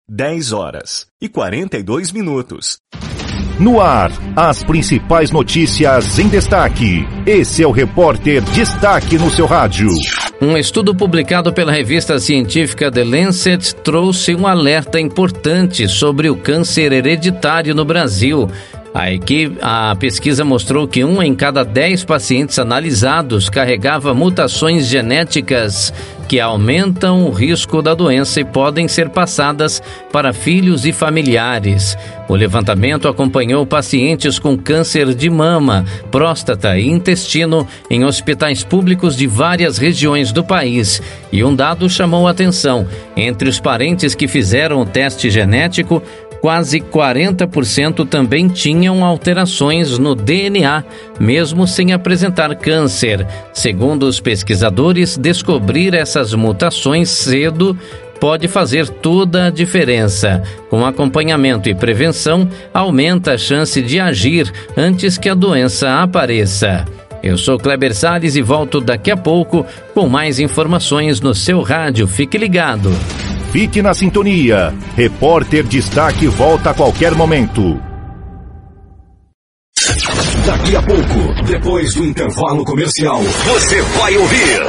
10h42. No ar, as principais notícias em destaque. Esse é o Repórter Destaque no seu rádio. Um estudo publicado pela revista científica The Lancet trouxe um alerta importante sobre o câncer hereditário no Brasil. A pesquisa mostrou que 1 em cada 10 pacientes analisados carregava mutações genéticas que aumentam o risco da doença e podem ser passadas para filhos e familiares. O levantamento acompanhou pacientes com câncer de mama, próstata e intestino em hospitais públicos de várias regiões do país. E um dado chamou a atenção: entre os parentes que fizeram o teste genético, quase 40% também tinham alterações no DNA, mesmo sem apresentar câncer. Segundo os pesquisadores, descobrir essas mutações cedo pode fazer toda a diferença. Com acompanhamento e prevenção, aumenta a chance de agir antes que a doença apareça. Eu sou Kleber Salles e volto daqui a pouco com mais informações no seu rádio. Fique ligado. Fique na sintonia. Repórter Destaque volta a qualquer momento. Daqui a pouco, depois do intervalo comercial, você vai ouvir